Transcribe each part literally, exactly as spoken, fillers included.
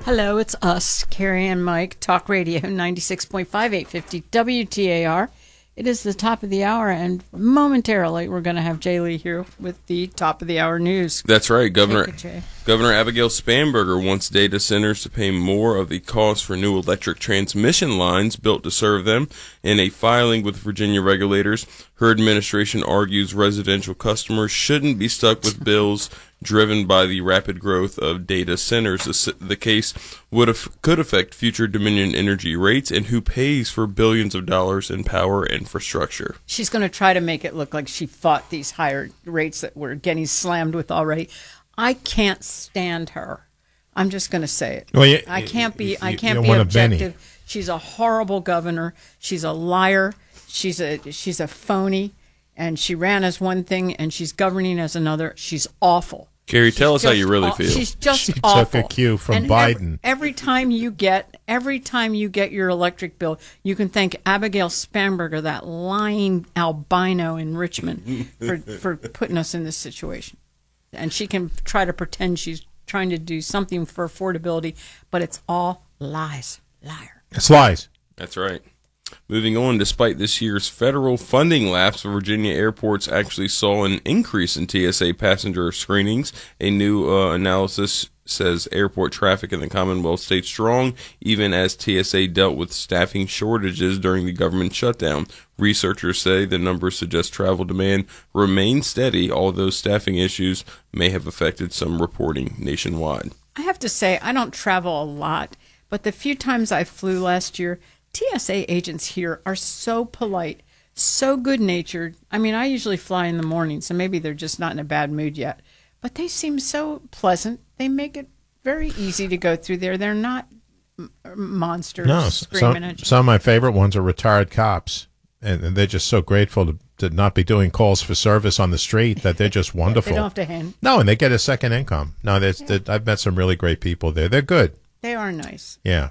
Hello, it's us, Carrie and Mike, Talk Radio ninety-six point five, eight fifty W T A R. It is the top of the hour, and momentarily we're going to have Jay Lee here with the top of the hour news. That's right. Governor it, Governor Abigail Spanberger wants data centers to pay more of the cost for new electric transmission lines built to serve them. In a filing with Virginia regulators, her administration argues residential customers shouldn't be stuck with bills driven by the rapid growth of data centers. The, the case would have, could affect future Dominion Energy rates and who pays for billions of dollars in power infrastructure. She's going to try to make it look like she fought these higher rates that we're getting slammed with already. I can't stand her. I'm just going to say it. Well, you, I can't be. you, I you can't be objective. She's a horrible governor. She's a liar. She's a. She's a phony, and she ran as one thing, and she's governing as another. She's awful. Carrie, tell us how you really aw- feel. She's just she awful. took a cue from and Biden. Every, every time you get, every time you get your electric bill, you can thank Abigail Spanberger, that lying albino in Richmond, for for putting us in this situation. And she can try to pretend she's trying to do something for affordability, but it's all lies. Liar. It's lies. That's right. Moving on, despite this year's federal funding lapse, Virginia airports actually saw an increase in T S A passenger screenings. A new uh, analysis says airport traffic in the Commonwealth stayed strong, even as T S A dealt with staffing shortages during the government shutdown. Researchers say the numbers suggest travel demand remained steady, although staffing issues may have affected some reporting nationwide. I have to say, I don't travel a lot, but the few times I flew last year, T S A agents here are so polite, so good-natured. I mean, I usually fly in the morning, so maybe they're just not in a bad mood yet. But they seem so pleasant. They make it very easy to go through there. They're not m- monsters No, screaming some, at you. some of my favorite ones are retired cops, and, and they're just so grateful to, to not be doing calls for service on the street that they're just wonderful. They don't have to hand. No, and they get a second income. No, there's, Yeah. there, I've met some really great people there. They're good. They are nice. Yeah.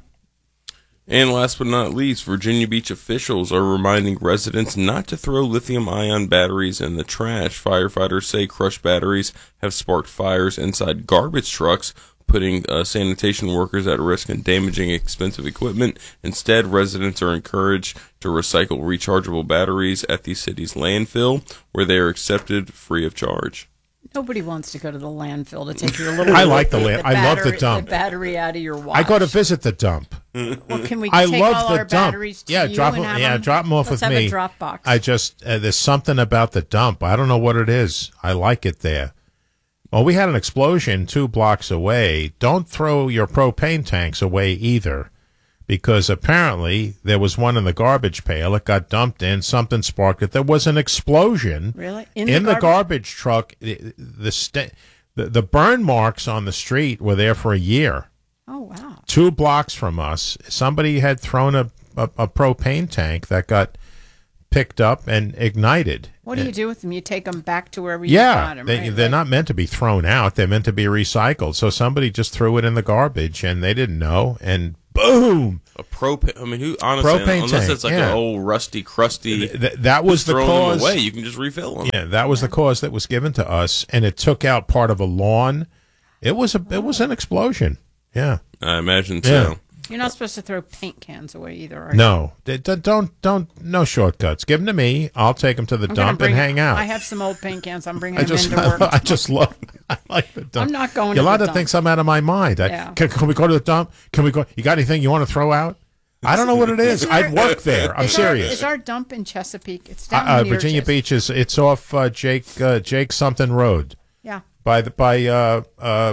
And last but not least, Virginia Beach officials are reminding residents not to throw lithium-ion batteries in the trash. Firefighters say crushed batteries have sparked fires inside garbage trucks, putting uh, sanitation workers at risk and damaging expensive equipment. Instead, residents are encouraged to recycle rechargeable batteries at the city's landfill, where they are accepted free of charge. Nobody wants to go to the landfill to take your little. I like the land. I love the battery- dump. The battery out of your watch. I go to visit the dump. Well, can we I take love all the our dump. batteries to yeah, you drop and them. have Yeah, them? drop them off Let's with have me. a drop box. I just uh, there's something about the dump. I don't know what it is. I like it there. Well, we had an explosion two blocks away. Don't throw your propane tanks away either, because apparently there was one in the garbage pail. It got dumped in. Something sparked it. There was an explosion. Really? In, In the the, garbage? garbage truck. The the, sta- the the burn marks on the street were there for a year. Oh, wow. Two blocks from us, somebody had thrown a, a, a propane tank that got picked up and ignited. What do you do with them? You take them back to wherever you Yeah, got them, they, right? they're Like- not meant to be thrown out. They're meant to be recycled. So somebody just threw it in the garbage, and they didn't know, and boom. A propane. I mean, who honestly, Propane unless tank, it's like yeah. an old rusty, crusty. Th- th- that was just the throwing cause. them away. You can just refill them. Yeah, that was the cause that was given to us, and it took out part of a lawn. It was a it was an explosion. Yeah. I imagine Yeah. so. You're not supposed to throw paint cans away either, are you? No, D- d- don't don't no shortcuts. Give them to me. I'll take them to the I'm gonna dump bring- and hang out. I have some old paint cans. I'm bringing I them just, into work. I just love. I like the dump. I'm not going You're to allowed the to dump. think something out of my mind. I, Yeah. can, can we go to the dump? Can we go? You got anything you want to throw out? I don't know what it is. I'd work there. I'm Is our- serious. Is our dump in Chesapeake? It's Uh, down uh, near Virginia Ches- Beach is. It's off uh, Jake uh, Jake something Road Yeah. by the by uh, uh,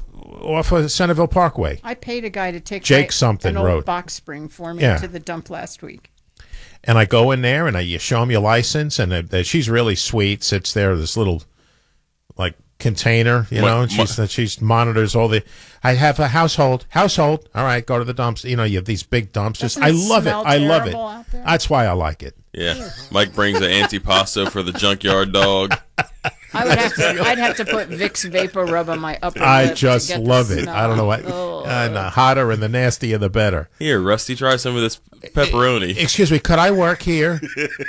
off of Centerville Parkway. I paid a guy to take Jake my- something an old Road. box spring for me Yeah. to the dump last week. And I go in there and I you show them your license, and uh, uh, she's really sweet. Sits there, this little like container, you What- know, and she's what- she's monitors all the. I have a household, household. All right, go to the dumps. You know, you have these big dumpsters. Doesn't I it love it. smell I love it. terrible out there? That's why I like it. Yeah. Mike brings an antipasto for the junkyard dog. I would have to. I'd have to put Vicks Vapor Rub on my upper I lip to just get the love it. smell. I don't know what. Oh. And the hotter and the nastier, the better. Here, Rusty, try some of this pepperoni. Excuse me, could I work here?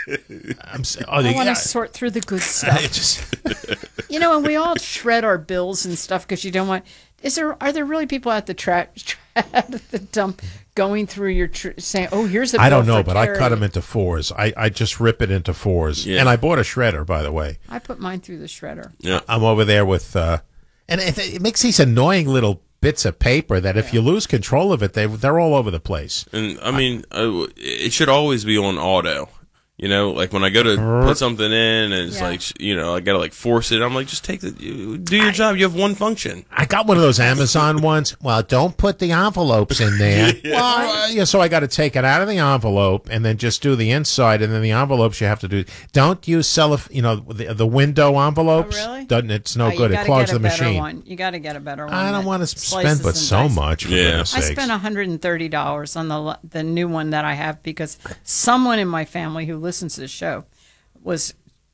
I'm. s- Oh, I the- want to sort through the good stuff. it just, You know, and we all shred our bills and stuff because you don't want. Is there? Are there really people at the tra- at the dump going through your tr- saying, "Oh, here's a." I bill don't know, for but I Carrie." cut them into fours. I, I just rip it into fours. Yeah. And I bought a shredder, by the way. I put mine through the shredder. Yeah. I'm over there with, uh, and it, it makes these annoying little bits of paper that if you lose control of it, they they're all over the place. And I mean, uh, it should always be on auto. You know, like when I go to put something in, and it's Yeah. like, you know, I gotta like force it. I'm like, just take the, you- do your job. You have one function. I got one of those Amazon ones. Well, don't put the envelopes in there. Well, uh, yeah, so I got to take it out of the envelope and then just do the inside, and then the envelopes you have to do. Don't use celloph, you know, the, the window envelopes. Oh, really? Doesn't it's no Oh, you good. It gotta clogs get a the better machine. One. You got to get a better one. I don't that want to slices spend but and so dices. much. For Yeah. goodness I sakes. spent one hundred thirty dollars on the the new one that I have because someone in my family who listens to the show was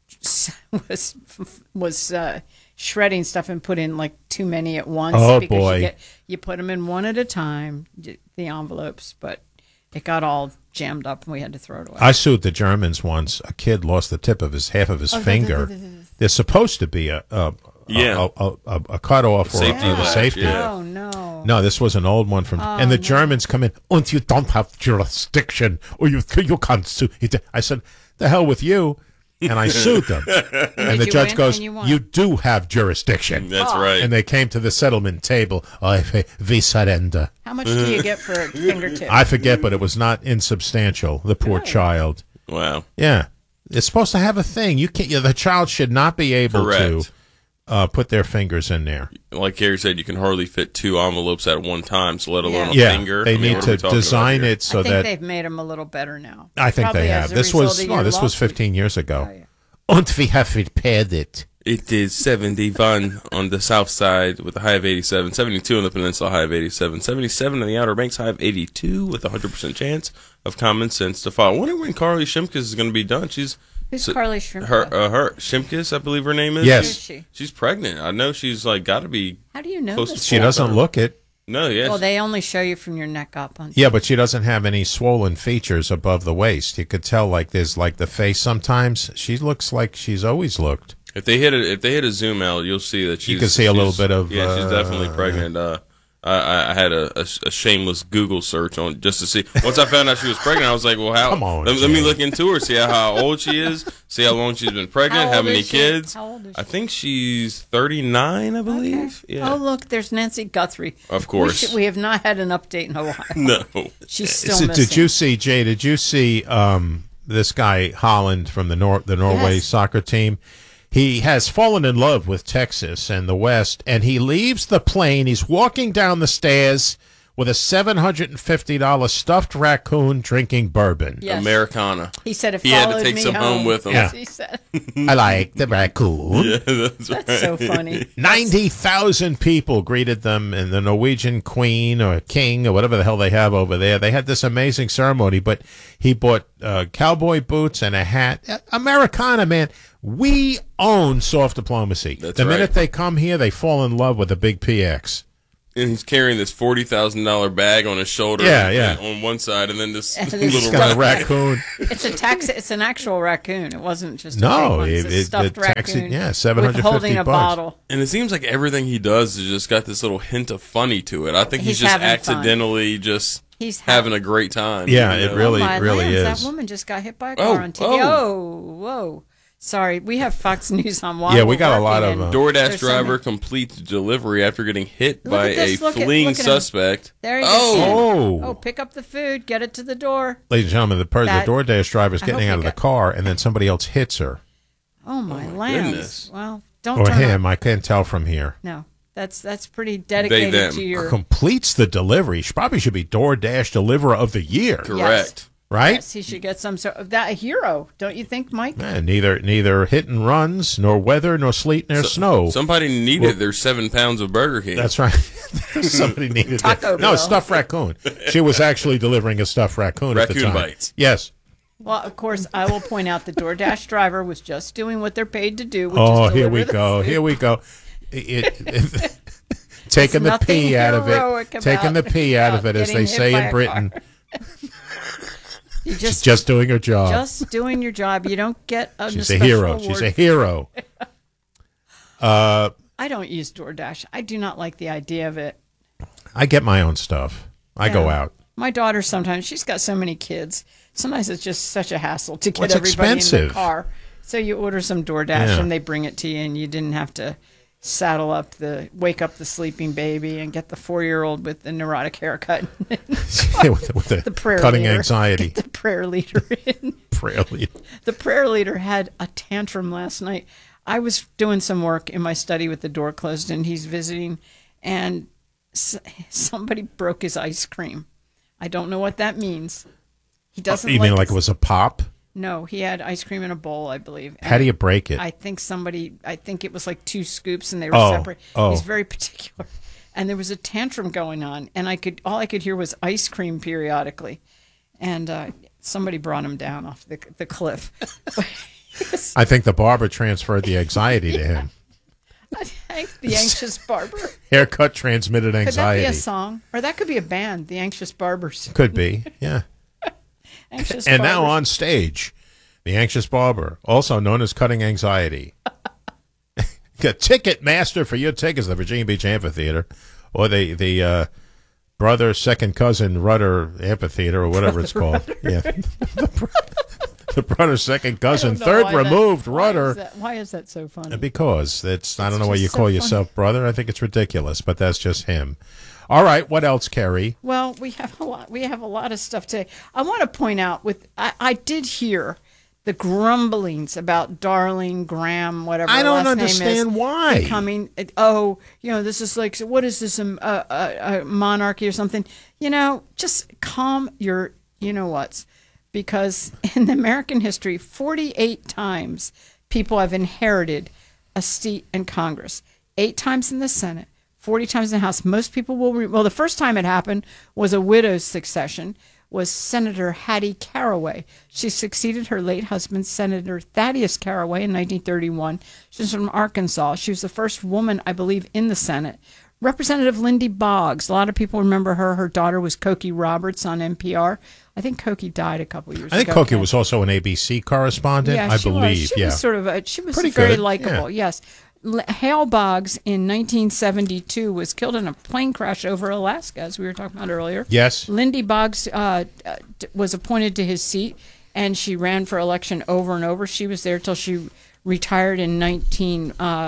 was was uh, shredding stuff and put in like too many at once. Oh, because boy. You, get, you put them in one at a time, y- the envelopes, but it got all jammed up and we had to throw it away. I sued the Germans once. A kid lost the tip of his half of Oh, his finger. There's supposed to be a a, Yeah. a, a, a, a cutoff or Safety a, a latch, safety. yeah. Oh no! No, this was an old one from, and the Germans come in, and you don't have jurisdiction, or you you can't sue. I said, the hell with you, and I sued them. And the you judge win? goes, And you won? you do have jurisdiction. That's right. And they came to the settlement table. I we surrender. How much do you get for a fingertip? I forget, but it was not insubstantial. The poor child. Wow. Yeah, it's supposed to have a thing. You can't. The child should not be able Correct. to uh, put their fingers in there. Like Carrie said, you can hardly fit two envelopes at one time, so let alone a Yeah, finger. they I mean, need what are to we talking design about here? it so I think that they've made them a little better now. I think Probably they as have. a This result was of oh, your this was lawsuit. fifteen years ago. Oh, yeah. And we have repaired it. It is seventy-one on the south side with a high of eighty-seven, seventy-two on the peninsula, high of eighty-seven, seventy-seven on the Outer Banks, high of eighty-two with a one hundred percent chance of common sense to fall. I wonder when Carly Shimkus is going to be done. She's Who's so- Carly Shrimp? Her, uh, her Shimkus, I believe her name is. Yes. Who is she? She's pregnant. I know she's like got to be. How do you know Close to this? She doesn't look it. No, yes. Well, they only show you from your neck up. On Yeah, but she doesn't have any swollen features above the waist. You could tell, like there's like the face. Sometimes she looks like she's always looked. If they hit a if they hit a zoom out, you'll see that she's. can see a she's- little bit of, Yeah, she's uh, definitely pregnant. Uh, I, I had a, a, a shameless Google search on just to see. Once I found out she was pregnant, I was like, "Well, how? Come on, let, let me Jay. look into her, see how old she is, see how long she's been pregnant, How how, old many is she? kids. How old is I she? think she's thirty-nine, I believe. Yeah, Oh, look, there's Nancy Guthrie. Of course. We, should- we have not had an update in a while. no. She's still So missing. did you see Jay? Did you see um, this guy Holland from the Nor- the Norway Yes. soccer team? He has fallen in love with Texas and the West, and he leaves the plane. He's walking down the stairs with a seven hundred and fifty dollar stuffed raccoon drinking bourbon. Yes. Americana. He said it He had to followed take me some home with him. Yeah. He said, I like the raccoon. Yeah, that's, that's right. so funny. ninety thousand people greeted them, and the Norwegian queen or king or whatever the hell they have over there. They had this amazing ceremony, but he bought uh, cowboy boots and a hat. Uh, Americana, man. We own soft diplomacy. That's the right. minute they come here, they fall in love with a big P X. And he's carrying this forty thousand dollar bag on his shoulder. Yeah, and- yeah. and on one side, and then this And this little He's got a raccoon. raccoon. It's a tax. It's an actual raccoon. It wasn't just a No, fake one. It's it- a it- stuffed the taxi- raccoon. yeah, seven hundred with fifty holding a bucks. bottle. And it seems like everything he does has just got this little hint of funny to it. I think he's, He's just having fun. accidentally just He's having ha- a great time. Yeah, you it know? really- oh my really lambs, is. That woman just got hit by a Oh, car on T V. oh. Oh, whoa. Sorry, we have Fox News on while Yeah, we we're got a lot working, of, and uh, DoorDash there's driver something- completes delivery after getting hit Look by at this, a look at- fleeing look at him. suspect. There he oh, is. Oh. Oh, pick up the food, get it to the door. Ladies and gentlemen, the, per- That- the DoorDash driver is I getting hope out he of the got- car, and then somebody else hits her. Oh my, my lambs. goodness. Well, don't Or turn him. on- I can't tell from here. No, that's that's pretty dedicated them. to your. Completes the delivery. She probably should be DoorDash deliverer of the year, correct. right? Yes, he should get some sort of that a hero, don't you think, Mike? Eh, neither neither hit and runs, nor weather, nor sleet, nor snow. Somebody needed their seven pounds of Burger King. That's right. Somebody needed Taco that. No, Bell. stuffed raccoon. She was actually delivering a stuffed raccoon, at the Raccoon time. bites. Yes. Well, of course, I will point out the DoorDash driver was just doing what they're paid to do. Which Oh, is here deliver we the go. food. Here we go. It, it- taking the nothing pee out of heroic it. Taking the about- pee out of about it, as they getting hit say by in a Britain. You She's just just doing her job. just doing your job. You don't get a She's a special hero. award. She's a hero. Uh, I don't use DoorDash. I do not like the idea of it. I get my own stuff. I Yeah. go out. My daughter sometimes, she's got so many kids. Sometimes it's just such a hassle to get Well, it's everybody in expensive. the car. So you order some DoorDash Yeah. and they bring it to you, and you didn't have to saddle up the, wake up the sleeping baby and get the four-year-old with the neurotic haircut. with, with the, the prayer cutting leader. anxiety. Get the prayer leader in. Prayer leader. The prayer leader had a tantrum last night. I was doing some work in my study with the door closed, and he's visiting, and s- somebody broke his ice cream. I don't know what that means. He doesn't. You mean like his- it was a pop? No, he had ice cream in a bowl, I believe. How do you break it? I think somebody. I think it was like two scoops, and they were Oh, separate. oh. He's very particular, and there was a tantrum going on, and I could all I could hear was ice cream periodically, and uh, somebody brought him down off the the cliff. I think the barber transferred the anxiety to him. I think the anxious barber. Haircut transmitted Could that anxiety. be a song, or that could be a band? The Anxious Barbers. Could be, yeah. Anxious And now Barbers. on stage, the Anxious Barber, also known as Cutting Anxiety. Get Ticketmaster for your tickets, the Virginia Beach Amphitheater, or the the uh, brother, second cousin Rudder Amphitheater, or whatever it's called. Yeah, the, bro- the brother, second I cousin, don't know third why that- removed why Rudder. is that- Why is that so funny? Because it's, I don't know why just you so call funny. yourself brother. I think it's ridiculous, but that's just him. All right, what else, Kerry? Well, we have a lot. We have a lot of stuff today. I want to point out with I, I did hear the grumblings about Darling Graham, whatever I her don't last name understand is, why. becoming. Oh, you know, this is like, so what is this? Um, a, a, a monarchy or something? You know, just calm your. You know what's because in the American history, forty-eight times people have inherited a seat in Congress, eight times in the Senate. forty times in the House. Most people will, re- well, the first time it happened was a widow's succession, was Senator Hattie Caraway. She succeeded her late husband, Senator Thaddeus Caraway, in nineteen thirty-one. She was from Arkansas. She was the first woman, I believe, in the Senate. Representative Lindy Boggs. A lot of people remember her. Her daughter was Cokie Roberts on N P R. I think Cokie died a couple years I think ago. Cokie was also an A B C correspondent, Yeah, I she believe. Was. She yeah. was sort of a, she was Pretty very good, likable. yeah. Yes. L- Hale Boggs in nineteen seventy-two was killed in a plane crash over Alaska, as we were talking about earlier. Yes. Lindy Boggs uh, uh, d- was appointed to his seat, and she ran for election over and over. She was there till she retired in nineteen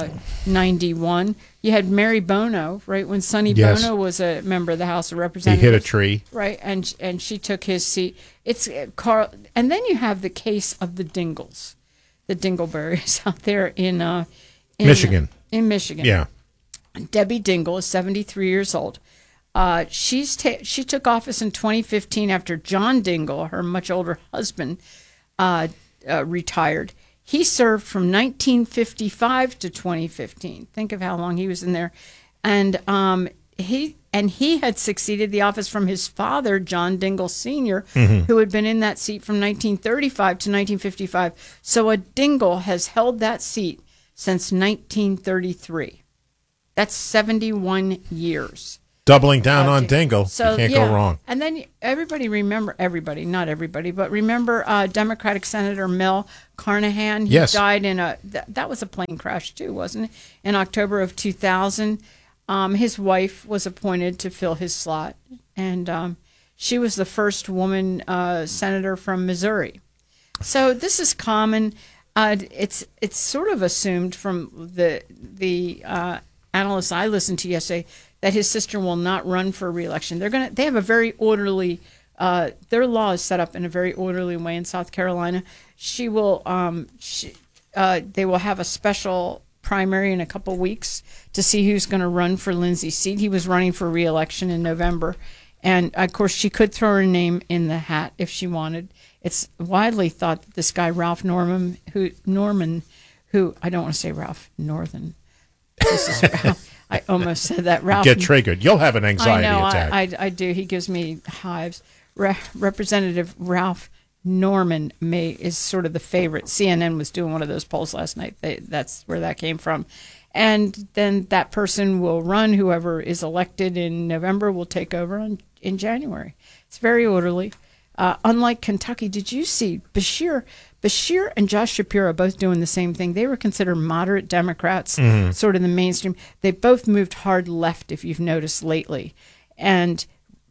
ninety-one. You had Mary Bono, right, when Sonny Yes. Bono was a member of the House of He Representatives. hit a tree. Right, and and she took his seat. It's uh, Carl, and then you have the case of the Dingles, the Dingleberries out there in, uh, in Michigan. In Michigan, Yeah. Debbie Dingle is seventy-three years old. Uh, she's ta- she took office in twenty fifteen after John Dingle, her much older husband, uh, uh, retired. He served from nineteen fifty-five to twenty fifteen. Think of how long he was in there, and um, he and he had succeeded the office from his father, John Dingle Senior, who had been in that seat from nineteen thirty-five to nineteen fifty-five. So a Dingle has held that seat since nineteen thirty-three. That's seventy-one years. Doubling down Uh, on d- Dingle. So, you can't yeah. go wrong. And then everybody remember, everybody, not everybody, but remember uh, Democratic Senator Mel Carnahan? He Yes. died in a, th- that was a plane crash too, wasn't it? In October of two thousand. Um, his wife was appointed to fill his slot, and um, she was the first woman uh, senator from Missouri. So this is common. Uh, it's it's sort of assumed from the the uh, analysts I listened to yesterday that his sister will not run for re-election. They're gonna they have a very orderly. Uh, their law is set up in a very orderly way in South Carolina. She will. Um, she, uh, they will have a special primary in a couple weeks to see who's going to run for Lindsay's seat. He was running for re-election in November, and of course she could throw her name in the hat if she wanted. It's widely thought that this guy Ralph Norman, who Norman, who I don't want to say Ralph Northern. This is Ralph. I almost said that. Ralph. Get triggered. You'll have an anxiety I know. attack. I, I I do. He gives me hives. Re- Representative Ralph Norman may is sort of the favorite. C N N was doing one of those polls last night. They, that's where that came from. And then that person will run. Whoever is elected in November will take over on, in January. It's very orderly. Uh, unlike Kentucky, did you see Bashir? Bashir and Josh Shapiro are both doing the same thing. They were considered moderate Democrats, Mm-hmm. sort of the mainstream. They both moved hard left, if you've noticed lately. And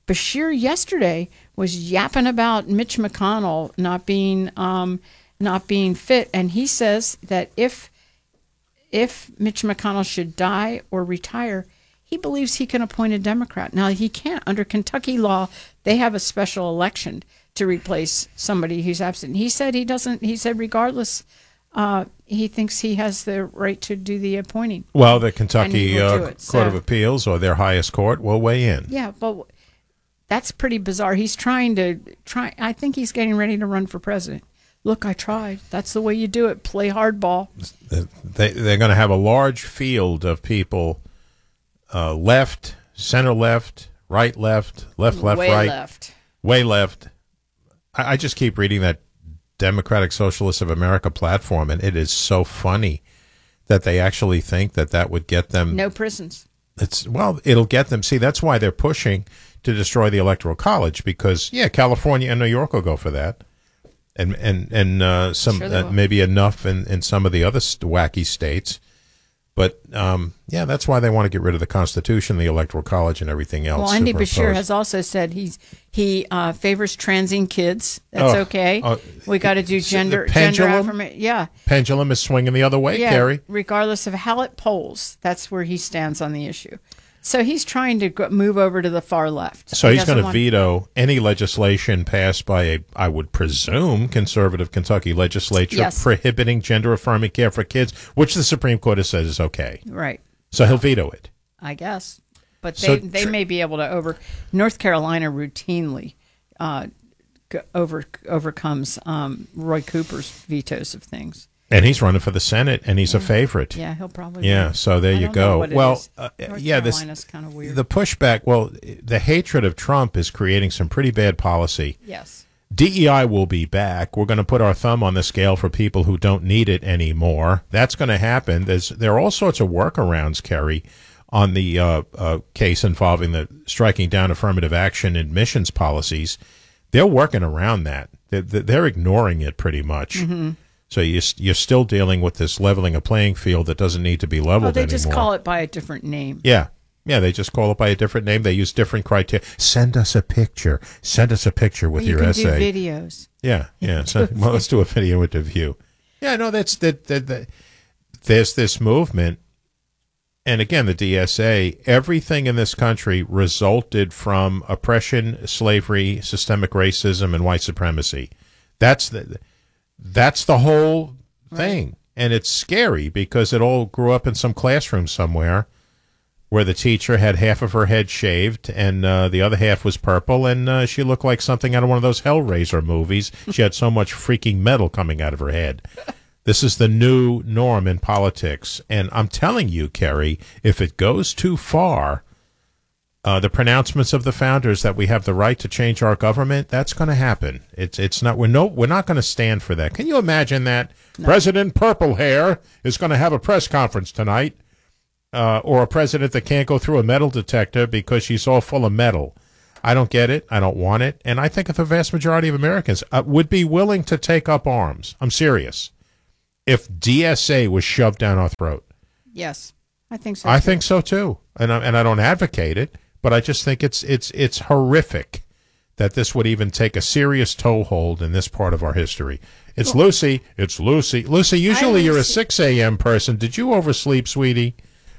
Bashir yesterday was yapping about Mitch McConnell not being um, not being fit, and he says that if if Mitch McConnell should die or retire, he believes he can appoint a Democrat. Now, he can't. Under Kentucky law, they have a special election to replace somebody who's absent. He said he doesn't. He said regardless, uh, he thinks he has the right to do the appointing. Well, the Kentucky will do uh, it, so- Court of Appeals or their highest court will weigh in. Yeah, but that's pretty bizarre. He's trying to try. I think he's getting ready to run for president. Look, I tried. That's the way you do it. Play hardball. They, they're going to have a large field of people, uh, left, center left, right left, left, left, Way right, left. way left. I, I just keep reading that Democratic Socialists of America platform, and it is so funny that they actually think that that would get them. No prisons. It's well, it'll get them. See, that's why they're pushing to destroy the Electoral College, because yeah, California and New York will go for that, and and and uh, some Sure they uh, will. maybe enough in, in some of the other st- wacky states. But um, yeah, that's why they want to get rid of the Constitution, the Electoral College, and everything else. Well, Andy Bashir superimposed. has also said he's he uh, favors transing kids. That's Oh, okay. oh, we got to do s- gender the gender pendulum? affirmation. Yeah, Pendulum is swinging the other way, yeah. Carrie. Regardless of how it polls, that's where he stands on the issue. So he's trying to go, move over to the far left. So He he's going doesn't to want- veto any legislation passed by a, I would presume, conservative Kentucky legislature Yes. prohibiting gender-affirming care for kids, which the Supreme Court has said is okay. Right. So he'll veto it. I guess. But they, So they tr- may be able to over. North Carolina routinely uh, go- over overcomes um, Roy Cooper's vetoes of things. And he's running for the Senate, and he's a favorite. Yeah, he'll probably. Yeah, win. so there I you don't know go. what it Well, is. uh, North yeah, this Carolina's kind of weird. the pushback. Well, the hatred of Trump is creating some pretty bad policy. yes. D E I will be back. We're going to put our thumb on the scale for people who don't need it anymore. That's going to happen. There's there are all sorts of workarounds, Kerry, on the uh, uh, case involving the striking down affirmative action admissions policies. They're working around that. They're, they're ignoring it pretty much. Mm-hmm. So you, you're still dealing with this leveling a playing field that doesn't need to be leveled Well, they anymore. just call it by a different name. Yeah. Yeah, they just call it by a different name. They use different criteria. Send us a picture. Send us a picture with Or you your can essay. do videos. Yeah, yeah. So, well, let's do a video interview. Yeah, no, that's that. that, that there's this movement, and again, the D S A. Everything in this country resulted from oppression, slavery, systemic racism, and white supremacy. That's the that's the whole thing, and it's scary because it all grew up in some classroom somewhere, where the teacher had half of her head shaved and uh, the other half was purple, and uh, she looked like something out of one of those Hellraiser movies. She had so much freaking metal coming out of her head. This is the new norm in politics, and I'm telling you, Kerry, if it goes too far, uh, the pronouncements of the founders that we have the right to change our government, that's going to happen. It's it's not we're no we're not going to stand for that. Can you imagine that? No. President Purple Hair is going to have a press conference tonight. Uh, or a president that can't go through a metal detector because she's all full of metal. I don't get it. I don't want it. And I think that the vast majority of Americans uh, would be willing to take up arms. I'm serious. If D S A was shoved down our throat. Yes, I think so. I too. think so too. And I, and I don't advocate it, but I just think it's it's it's horrific that this would even take a serious toehold in this part of our history. It's well, Lucy. It's Lucy. Lucy, usually you're a six a.m. person. Did you oversleep, sweetie?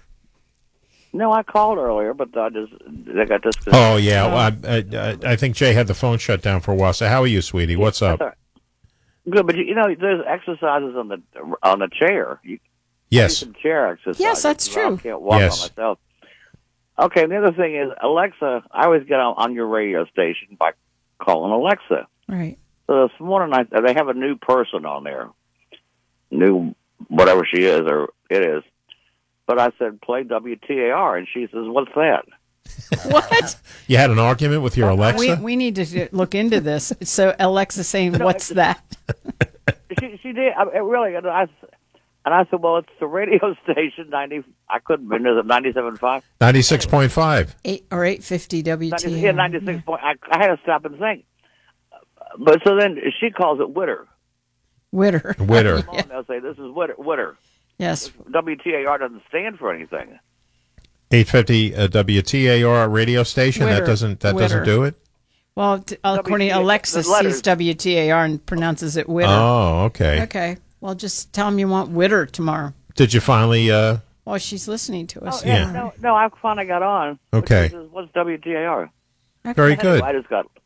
No, I called earlier, but I just I got this. Oh yeah, well, I, I, I think Jay had the phone shut down for a while. So how are you, sweetie? What's up? Right. Good, but you, you know, there's exercises on the on the chair. You, yes, some chair exercises. Yes, that's true. I can't walk yes. on myself. Okay, and the other thing is Alexa. I always get on, on your radio station by calling Alexa. Right. So this morning, I, they have a new person on there, new whatever she is or it is. But I said, play W T A R, and she says, what's that? What? You had an argument with your Alexa? We, we need to look into this. So Alexa's saying, No, what's that? she, she did. I, it really, and I, and I said, well, it's the radio station, ninety. I couldn't remember, is it ninety-seven point five? ninety-six point five. Eight or eight fifty W T A R. Yeah, ninety-six. Point, I, I had to stop and think. But so then she calls it Witter. Witter. Witter. Yeah. They'll say, this is Witter. Witter. Yes. W T A R doesn't stand for anything. eight fifty uh, W T A R radio station. Witter. That doesn't that Witter. doesn't do it. Well, t- according to W T A Alexis, the letters. sees W T A R and pronounces it Witter. Oh, okay. Okay. Well, just tell him you want Witter tomorrow. Did you finally? Uh, Well, she's listening to us. Oh, yeah. Yeah. No, no, I finally got on. Okay. What's, what's W T A R? very good. I just got.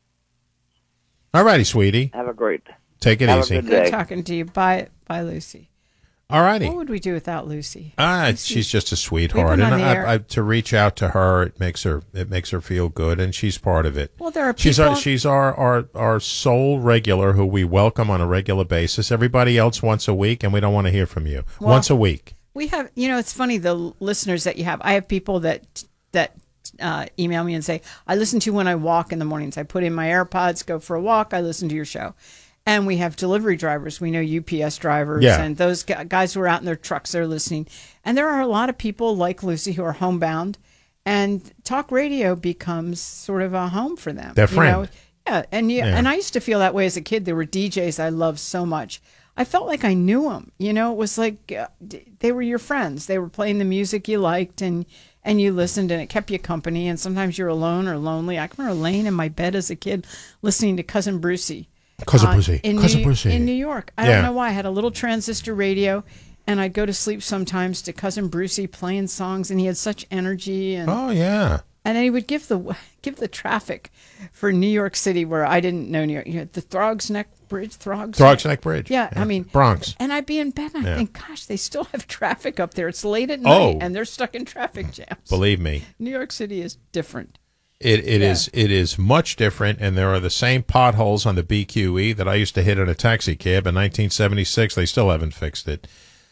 All righty, sweetie. Have a great. Take it Have a easy. good Good day. talking to you. Bye, bye, Lucy. All righty. What would we do without Lucy? Ah, she's just a sweetheart, been and on the air. I, I, to reach out to her, it makes her it makes her feel good, and she's part of it. Well, there are people. She's our she's our, our our sole regular who we welcome on a regular basis. Everybody else once a week, and we don't want to hear from you Well, once a week. We have, you know, it's funny, the listeners that you have. I have people that that uh, email me and say, I listen to you when I walk in the mornings. I put in my AirPods, go for a walk, I listen to your show. And we have delivery drivers. We know U P S drivers Yeah. and those gu- guys who are out in their trucks, they're listening. And there are a lot of people like Lucy who are homebound. And talk radio becomes sort of a home for them. Their you friend. know? Yeah, and you, Yeah. and I used to feel that way as a kid. There were D Js I loved so much. I felt like I knew them. You know, it was like uh, d- they were your friends. They were playing the music you liked, and and you listened, and it kept you company. And sometimes you're alone or lonely. I can remember laying in my bed as a kid listening to Cousin Brucey. Cousin uh, Brucey. in Cousin New, Brucey. in New York. I Yeah. don't know why. I had a little transistor radio, and I'd go to sleep sometimes to Cousin Brucey playing songs, and he had such energy, and Oh yeah. and then he would give the give the traffic for New York City, where I didn't know New York. You know, the Throgs Neck Bridge, Throgs. Throgs Neck Bridge. Yeah, I mean Bronx. And I'd be in bed, and I Yeah. think, gosh, they still have traffic up there. It's late at night, Oh. and they're stuck in traffic jams. Believe me. New York City is different. It it Yeah. is it is much different, and there are the same potholes on the B Q E that I used to hit in a taxi cab in nineteen seventy-six. They still haven't fixed it.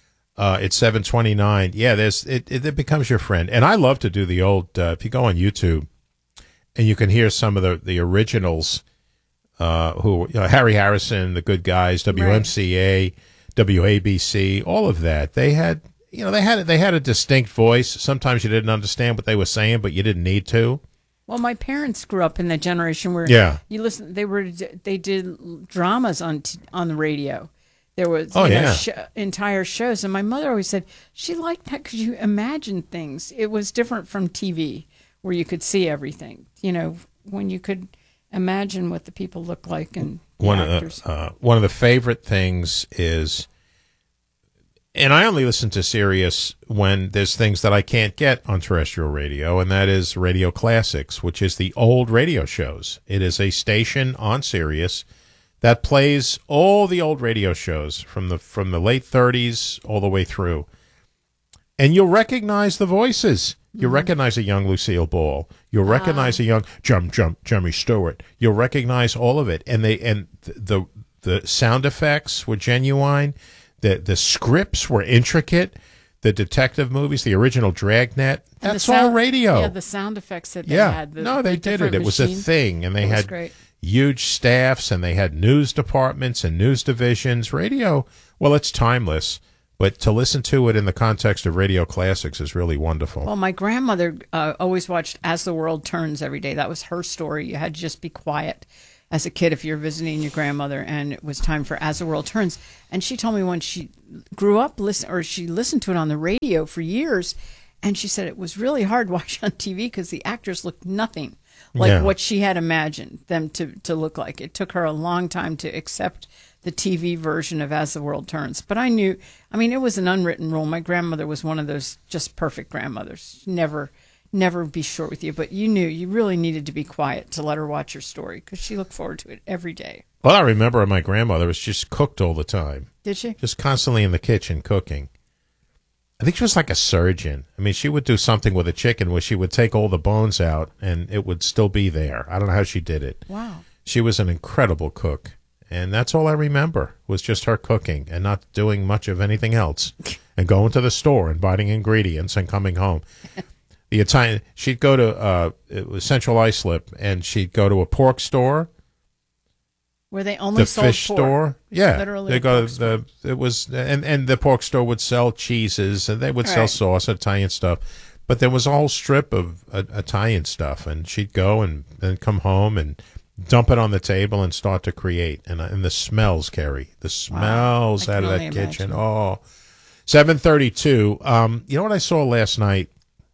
Uh, it's seven twenty-nine. Yeah, there's it, it. It becomes your friend, and I love to do the old. Uh, if you go on YouTube, and you can hear some of the the originals, uh, who you know, Harry Harrison, the Good Guys, W M C A, W A B C, all of that. They had you know they had they had a distinct voice. Sometimes you didn't understand what they were saying, but you didn't need to. Well, my parents grew up in the generation where Yeah. you listen. They were they did dramas on t- on the radio. There was Oh, you know, yeah. sh- entire shows, and my mother always said she liked that because you imagined things. It was different from T V where you could see everything. You know, when you could imagine what the people look like and the one actors. of the, uh, one of the favorite things is, and I only listen to Sirius when there's things that I can't get on terrestrial radio, and that is Radio Classics, which is the old radio shows. It is a station on Sirius that plays all the old radio shows from the from the late thirties all the way through, and you'll recognize the voices. You'll recognize a young Lucille Ball. You'll recognize a young Jump Jump Jimmy Stewart. You'll recognize all of it, and they and the the sound effects were genuine. The the scripts were intricate. The detective movies, the original Dragnet, And the that's sound- all radio. Yeah, the sound effects that they Yeah. had. The, no, they the did it. different It was a machines. thing, and they It was had great. huge staffs, and they had news departments and news divisions. Radio, well, it's timeless, but to listen to it in the context of Radio Classics is really wonderful. Well, my grandmother uh, always watched As the World Turns every day. That was her story. You had to just be quiet as a kid if you're visiting your grandmother, and it was time for As the World Turns. And she told me when she grew up, listen, or she listened to it on the radio for years, and she said it was really hard watching on T V because the actors looked nothing like Yeah. what she had imagined them to, to look like. It took her a long time to accept the T V version of As the World Turns. But I knew, I mean, it was an unwritten rule. My grandmother was one of those just perfect grandmothers. Never, never be short with you. But you knew you really needed to be quiet to let her watch your story because she looked forward to it every day. Well, I remember my grandmother was just cooked all the time, Did she? just constantly in the kitchen cooking. I think she was like a surgeon. I mean, she would do something with a chicken where she would take all the bones out and it would still be there. I don't know how she did it. Wow. She was an incredible cook. And that's all I remember was just her cooking and not doing much of anything else and going to the store and buying ingredients and coming home. The Italian, she'd go to uh, it was Central Islip, and she'd go to a pork store, Where they only the sold fish pork. store. Yeah, Literally they a go pork to the it was and and the pork store would sell cheeses and they would sell Right. sauce, Italian stuff. But there was a whole strip of uh, Italian stuff, and she'd go and then come home and dump it on the table and start to create. And uh, and the smells, Kerry, the smells I out can of that only kitchen. imagine. Oh, seven thirty-two. Um, you know what I saw last night?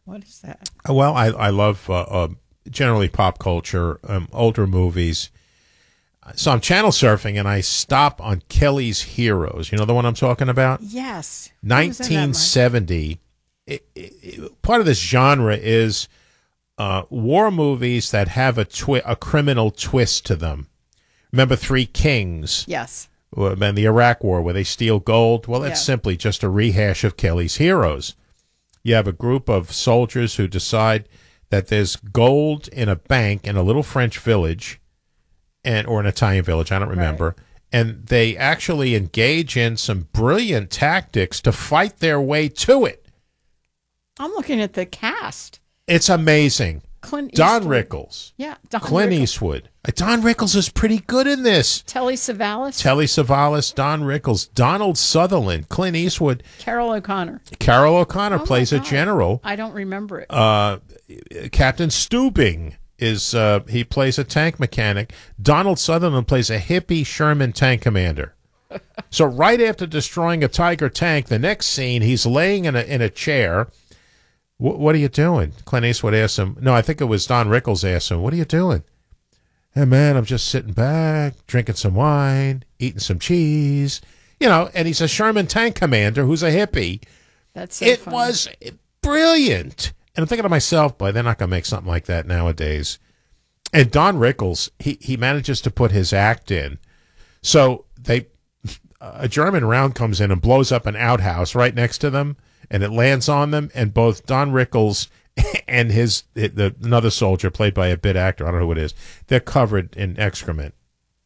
What is that? Uh, Well, I I love uh, uh, generally pop culture, um, older movies. So I'm channel surfing and I stop on Kelly's Heroes. You know the one I'm talking about? Yes. Who was in that, Mike? nineteen seventy. It, it, it, part of this genre is uh, war movies that have a twi- a criminal twist to them. Remember Three Kings? Yes. And the Iraq War where they steal gold? Well, that's Yeah. simply just a rehash of Kelly's Heroes. You have a group of soldiers who decide that there's gold in a bank in a little French village, and or an Italian village, I don't remember, Right. and they actually engage in some brilliant tactics to fight their way to it. I'm looking at the cast. It's amazing. Clint Don Eastwood. Rickles, Yeah. Don Clint Rickles. Eastwood. Uh, Don Rickles is pretty good in this. Telly Savalas. Telly Savalas, Don Rickles, Donald Sutherland, Clint Eastwood. Carol O'Connor. Carol O'Connor Oh, my plays a God. general. I don't remember it. Uh, Captain Stubing is uh, he plays a tank mechanic. Donald Sutherland plays a hippie Sherman tank commander. So right after destroying a Tiger tank, the next scene he's laying in a in a chair. Wh- what are you doing? Clint Eastwood asked him. No, I think it was Don Rickles asked him. What are you doing? Hey man, I'm just sitting back, drinking some wine, eating some cheese. You know, and he's a Sherman tank commander who's a hippie. That's so It funny. was brilliant. And I'm thinking to myself, boy, they're not going to make something like that nowadays. And Don Rickles, he, he manages to put his act in. So they, a German round comes in and blows up an outhouse right next to them, and it lands on them. And both Don Rickles and his the, another soldier, played by a bit actor, I don't know who it is, they're covered in excrement.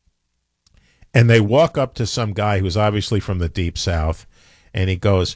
And they walk up to some guy who's obviously from the Deep South, and he goes,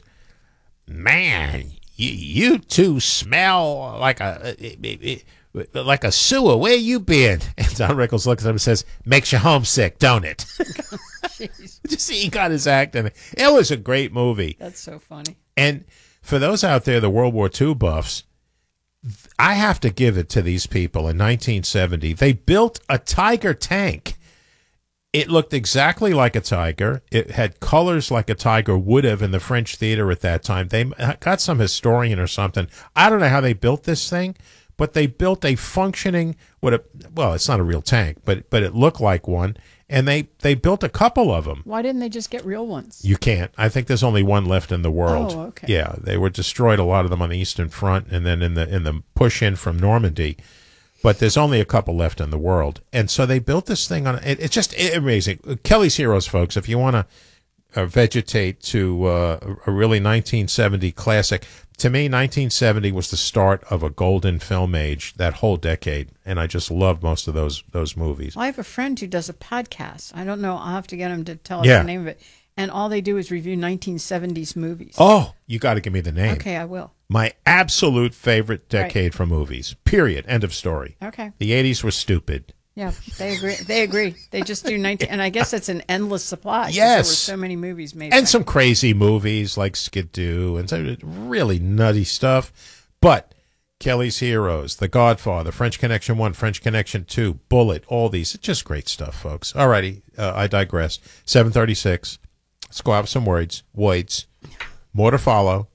"Man, you, you two smell like a like a sewer. Where you been?" And Don Rickles looks at him and says, "Makes you homesick, don't it?" Just he got his act in it. It was a great movie. That's so funny. And for those out there, the World War Two buffs, I have to give it to these people. In nineteen seventy, they built a Tiger tank. It looked exactly like a Tiger. It had colors like a Tiger would have in the French theater at that time. They got some historian or something. I don't know how they built this thing, but they built a functioning, what a, well, it's not a real tank, but but it looked like one. And they, they built a couple of them. Why didn't they just get real ones? You can't. I think there's only one left in the world. Oh, okay. Yeah, they were destroyed, a lot of them on the Eastern Front, and then in the in the push in from Normandy. But there's only a couple left in the world, and so they built this thing on. It, it's just amazing. Kelly's Heroes, folks. If you want to uh, vegetate to uh, a really nineteen seventy classic, to me, nineteen seventy was the start of a golden film age. That whole decade, and I just love most of those those movies. Well, I have a friend who does a podcast. I don't know. I'll have to get him to tell us Yeah. the name of it. And all they do is review nineteen seventies movies. Oh, you got to give me the name. Okay, I will. My absolute favorite decade for movies. Period. End of story. Okay. The eighties were stupid. Yeah, they agree. They agree. They just do nineteen, and I guess it's an endless supply. 'cause Yes. there were so many movies made, And back some crazy movies like Skidoo and some really nutty stuff. But Kelly's Heroes, The Godfather, French Connection one, French Connection two, Bullet, all these. It's just great stuff, folks. All righty. Uh, I digress. seven thirty-six. Let's go out with some words. Words. More to follow.